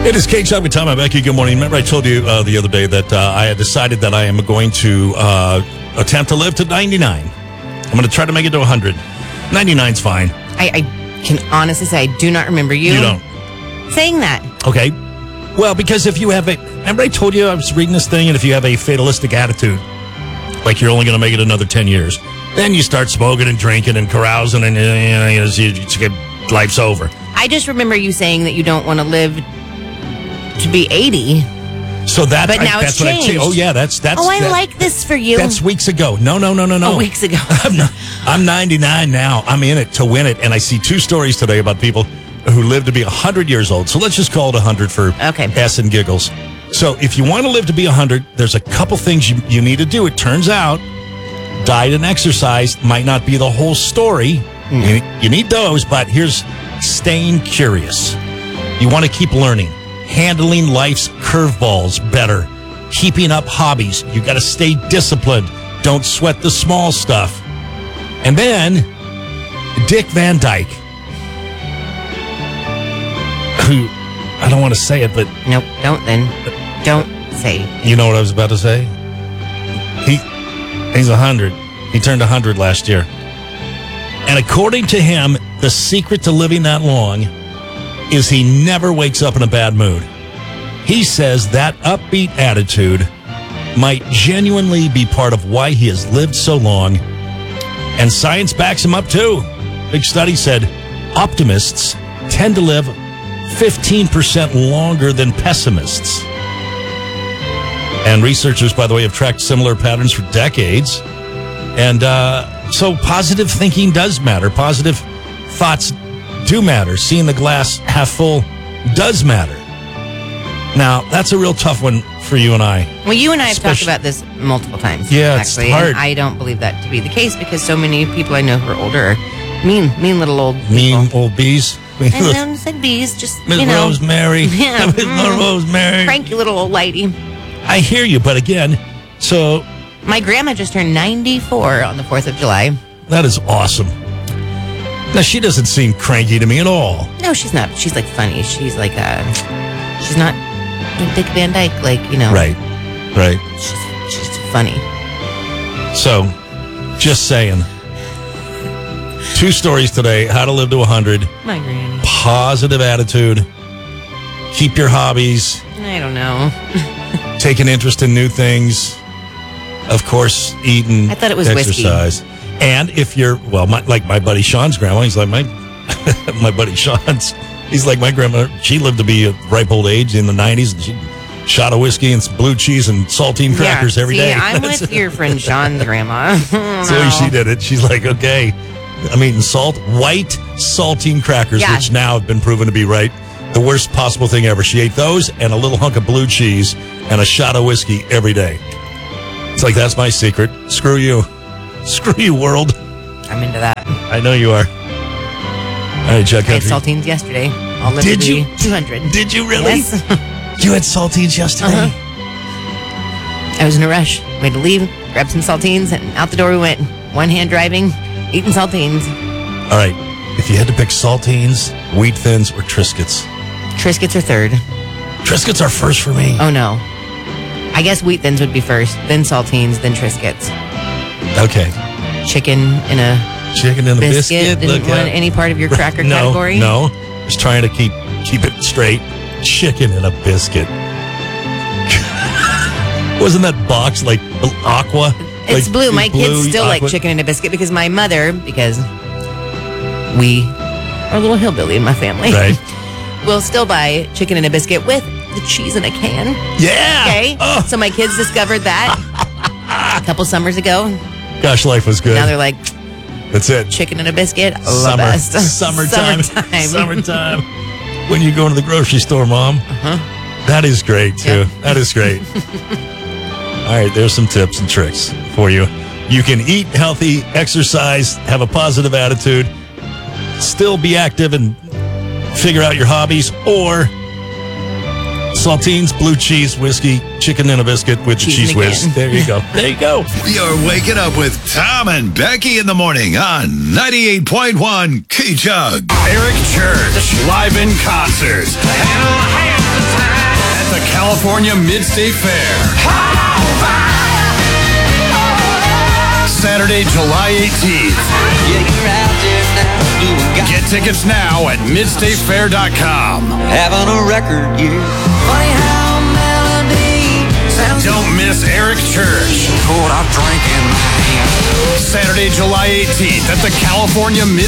It is Kate Chubb with Tom and Becky. Good morning. Remember I told you the other day that I had decided that I am going to attempt to live to 99. I'm going to try to make it to 100. 99's fine. I can honestly say I do not remember you don't saying that. Okay. Well, because if you have remember I told you I was reading this thing, and if you have a fatalistic attitude, like you're only going to make it another 10 years, then you start smoking and drinking and carousing, and life's over. I just remember you saying that you don't want to live to be 80. So that, but now it's changed. Oh yeah, that's. I like this for you. That's weeks ago. No. Oh, weeks ago. I'm 99 now. I'm in it to win it, and I see two stories today about people who live to be 100 years old. So let's just call it 100 for S and giggles. So if you want to live to be 100, there's a couple things you need to do. It turns out diet and exercise might not be the whole story. You need those, but here's staying curious. You want to keep learning. Handling life's curveballs better. Keeping up hobbies. You got to stay disciplined. Don't sweat the small stuff. And then, Dick Van Dyke, who, I don't want to say it, but... Nope, don't then. Don't say. You know what I was about to say? He's 100. He turned 100 last year. And according to him, the secret to living that long is he never wakes up in a bad mood. He says that upbeat attitude might genuinely be part of why he has lived so long, and science backs him up too. Big study said optimists tend to live 15% longer than pessimists. And researchers, by the way, have tracked similar patterns for decades. And so positive thinking does matter. Positive thoughts do matter. Seeing the glass half full does matter. Now, that's a real tough one for you and I. Well, you and I have talked about this multiple times. Yeah, actually, it's hard. And I don't believe that to be the case because so many people I know who are older are mean little old people. Mean old bees. I never said bees, just, Miss Rosemary. Yeah. Miss Rosemary. Cranky little old lady. I hear you, but again, so... My grandma just turned 94 on the 4th of July. That is awesome. Now, she doesn't seem cranky to me at all. No, she's not. She's like funny. She's like, she's not Dick Van Dyke, like, you know. Right. She's funny. So, just saying. Two stories today. How to live to 100. My granny. Positive attitude. Keep your hobbies. I don't know. Take an interest in new things. Of course, eat and I thought it was exercise. whiskey. And if you're, well, like my buddy Sean's grandma, he's like my buddy Sean's. He's like my grandma. She lived to be a ripe old age in the 90s, and she shot a whiskey and some blue cheese and saltine crackers every day. I'm with your friend Sean's grandma. So she did it. She's like, okay, I'm eating white saltine crackers, which now have been proven to be the worst possible thing ever. She ate those and a little hunk of blue cheese and a shot of whiskey every day. It's like, that's my secret. Screw you. Screw you, world. I'm into that. I know you are. All right, Chuck. I had saltines yesterday. I'll live to be 200. Did you really? Yes. You had saltines yesterday? I was in a rush. We had to leave, grab some saltines, and out the door we went. One hand driving, eating saltines. All right. If you had to pick saltines, Wheat Thins, or Triscuits? Triscuits are third. Triscuits are first for me. Oh, no. I guess Wheat Thins would be first, then saltines, then Triscuits. Okay. Chicken in a biscuit. Didn't want any part of your cracker category? No. Just trying to keep it straight. Chicken in a biscuit. Wasn't that box like aqua? It's like, blue. My blue, kids still aqua. like chicken in a biscuit because my mother, because we are a little hillbilly in my family, right? Will still buy chicken in a biscuit with the cheese in a can. Yeah. Okay. Oh. So my kids discovered that a couple summers ago. Gosh, life was good. Now they're like, that's it. Chicken in a biscuit. Summertime. When you go into the grocery store, Mom. That is great, too. Yep. That is great. All right, there's some tips and tricks for you. You can eat healthy, exercise, have a positive attitude, still be active and figure out your hobbies, or saltines, blue cheese, whiskey, chicken in a biscuit with the cheese whiz. There you go. There you go. You're waking up with Tom and Becky in the morning on 98.1 K-Jug. Eric Church, live in concert. California Mid-State Fair. Saturday, July 18th. Get tickets now at midstatefair.com. Having a record year. Funny how melody sounds. Don't miss Eric Church. Cold, I drink in my hand. Saturday, July 18th at the California